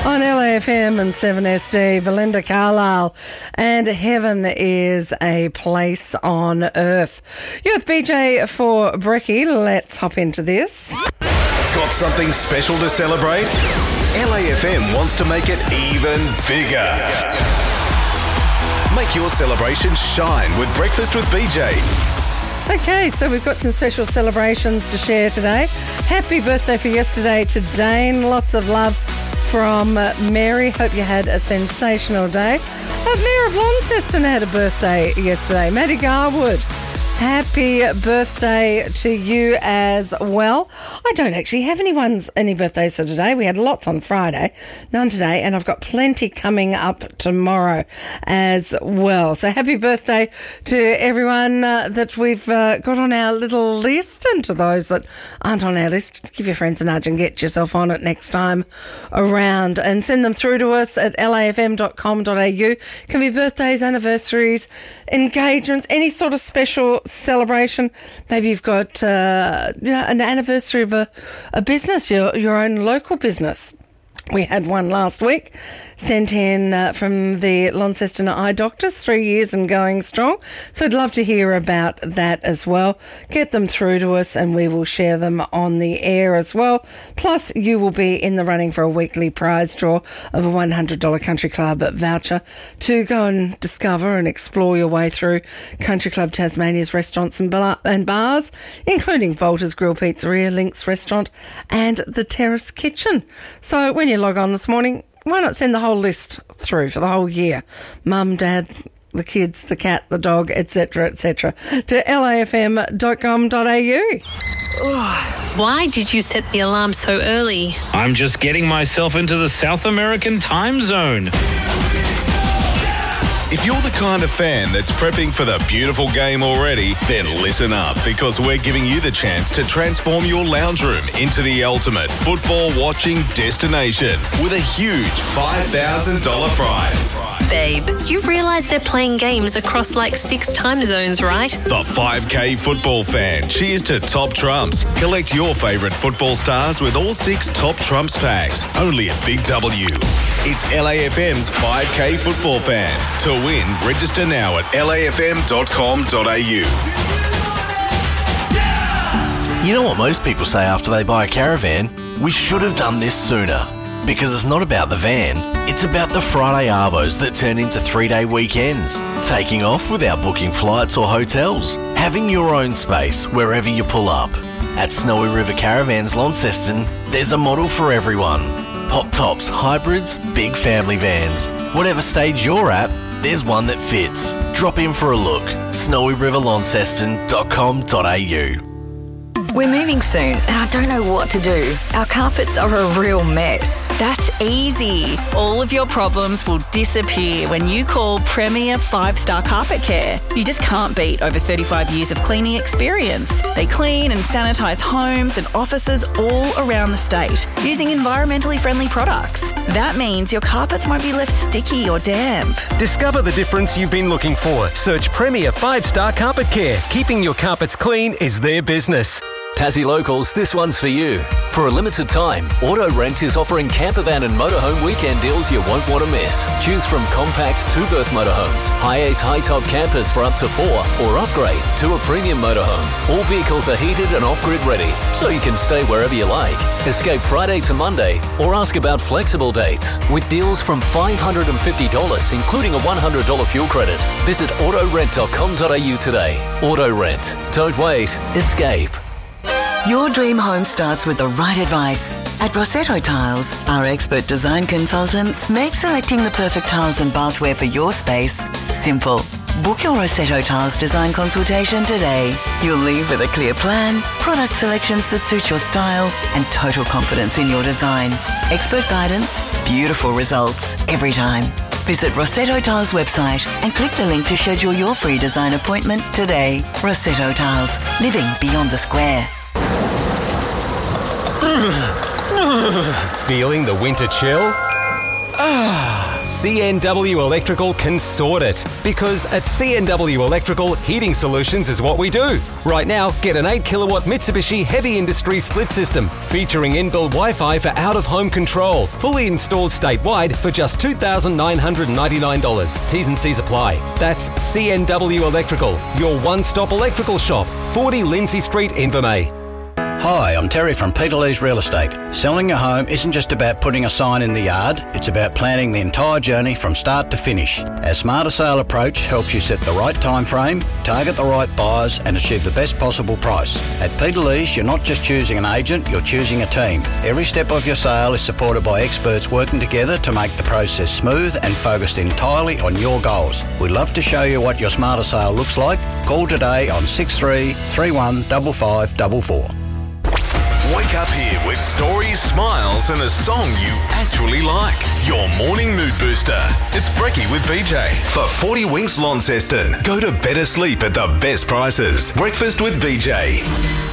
On LAFM and 7SD, Belinda Carlisle, and Heaven is a Place on Earth. You're with BJ for Brekkie. Let's hop into this. Got something special to celebrate? LAFM wants to make it even bigger. Make your celebration shine with Breakfast with BJ. Okay, so we've got some special celebrations to share today. Happy birthday for yesterday to Dane. Lots of love from Mary. Hope you had a sensational day. Mayor of Launceston had a birthday yesterday. Maddie Garwood. Happy birthday to you as well. I don't actually have any birthdays for today. We had lots on Friday, none today, and I've got plenty coming up tomorrow as well. So happy birthday to everyone that we've got on our little list, and to those that aren't on our list, give your friends a nudge and get yourself on it next time around, and send them through to us at lafm.com.au. Can be birthdays, anniversaries, engagements, any sort of special celebration. Maybe you've got an anniversary of a business, your own local business. We had one last week sent in from the Launceston Eye Doctors, 3 years and going strong. So I'd love to hear about that as well. Get them through to us and we will share them on the air as well. Plus, you will be in the running for a weekly prize draw of a $100 Country Club voucher to go and discover and explore your way through Country Club Tasmania's restaurants and bars, including Bolter's Grill Pizzeria, Link's Restaurant and the Terrace Kitchen. So when you log on this morning, why not send the whole list through for the whole year? Mum, Dad, the kids, the cat, the dog, etc., etc., to lafm.com.au. Why did you set the alarm so early? I'm just getting myself into the South American time zone. If you're the kind of fan that's prepping for the beautiful game already, then listen up, because we're giving you the chance to transform your lounge room into the ultimate football watching destination with a huge $5,000 prize. Babe, you realise they're playing games across like 6 time zones, right? The 5K football fan. Cheers to Top Trumps. Collect your favourite football stars with all 6 Top Trumps packs. Only at Big W. It's LAFM's 5K football fan. To win, register now at lafm.com.au. You know what most people say after they buy a caravan? We should have done this sooner. Because it's not about the van, it's about the Friday arbos that turn into 3-day weekends. Taking off without booking flights or hotels. Having your own space wherever you pull up. At Snowy River Caravans Launceston, there's a model for everyone. Pop tops, hybrids, big family vans. Whatever stage you're at, there's one that fits. Drop in for a look. snowyriverlaunceston.com.au. We're moving soon and I don't know what to do. Our carpets are a real mess. That's easy. All of your problems will disappear when you call Premier 5-Star Carpet Care. You just can't beat over 35 years of cleaning experience. They clean and sanitise homes and offices all around the state using environmentally friendly products. That means your carpets won't be left sticky or damp. Discover the difference you've been looking for. Search Premier 5-Star Carpet Care. Keeping your carpets clean is their business. Tassie Locals, this one's for you. For a limited time, Auto Rent is offering campervan and motorhome weekend deals you won't want to miss. Choose from compact 2-berth motorhomes, high-ace high-top campers for up to 4, or upgrade to a premium motorhome. All vehicles are heated and off-grid ready, so you can stay wherever you like. Escape Friday to Monday, or ask about flexible dates. With deals from $550, including a $100 fuel credit. Visit autorent.com.au today. Auto Rent. Don't wait. Escape. Your dream home starts with the right advice. At Rossetto Tiles, our expert design consultants make selecting the perfect tiles and bathware for your space simple. Book your Rossetto Tiles design consultation today. You'll leave with a clear plan, product selections that suit your style, and total confidence in your design. Expert guidance, beautiful results every time. Visit Rossetto Tiles website and click the link to schedule your free design appointment today. Rossetto Tiles, living beyond the square. Feeling the winter chill? CNW Electrical can sort it. Because at CNW Electrical, heating solutions is what we do. Right now, get an 8 kilowatt Mitsubishi Heavy Industry split system featuring inbuilt Wi-Fi for out-of-home control. Fully installed statewide for just $2,999. T's and C's apply. That's CNW Electrical, your one-stop electrical shop. 40 Lindsay Street, Invermay. Hi, I'm Terry from Peter Lee's Real Estate. Selling your home isn't just about putting a sign in the yard, it's about planning the entire journey from start to finish. Our Smarter Sale approach helps you set the right time frame, target the right buyers and achieve the best possible price. At Peter Lee's, you're not just choosing an agent, you're choosing a team. Every step of your sale is supported by experts working together to make the process smooth and focused entirely on your goals. We'd love to show you what your Smarter Sale looks like. Call today on 6331 5544. Wake up here with stories, smiles and a song you actually like. Your morning mood booster. It's Brekkie with BJ. For 40 Winks Launceston, go to better sleep at the best prices. Breakfast with BJ.